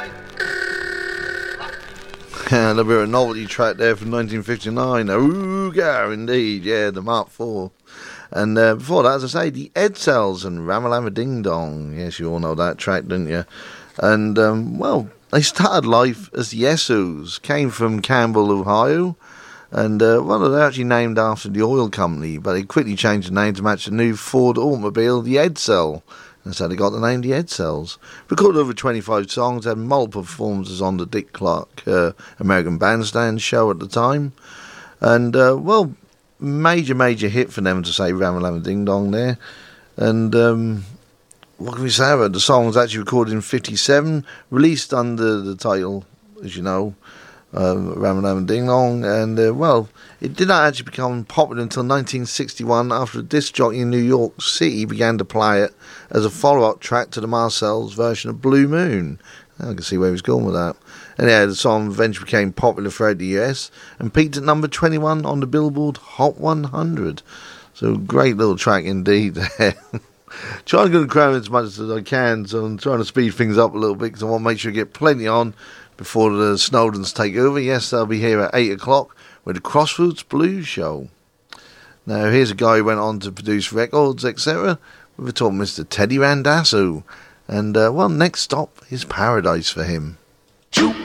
And a bit of a novelty track there from 1959. Ooga, indeed, yeah, the Mark IV. And before that, as I say, the Edsels and Ramalama Ding Dong. Yes, you all know that track, don't you? And, well, they started life as the Essos, came from Campbell, Ohio. And, well, they're actually named after the oil company, but they quickly changed the name to match the new Ford automobile, the Edsel. And so they got the name the Edsels. Recorded over 25 songs, had multiple performances on the Dick Clark American Bandstand show at the time. And, well, major hit for them, to say Ramalama Ding Dong there. And what can we say about it? The song was actually recorded in 1957, released under the title, as you know, Ramalama Ding Dong. And, well, it did not actually become popular until 1961 after a disc jockey in New York City began to play it as a follow-up track to the Marcel's version of Blue Moon. I can see where he was going with that. And yeah, the song eventually became popular throughout the US and peaked at number 21 on the Billboard Hot 100. So great little track indeed there. Trying to get the crowd as much as I can, so I'm trying to speed things up a little bit because I want to make sure I get plenty on before the Snowdens take over. Yes, they'll be here at 8 o'clock with the Crossroads Blues Show. Now, here's a guy who went on to produce records, etc. We're talking Mr. Teddy Randazzo. And, well, next stop is Paradise for him.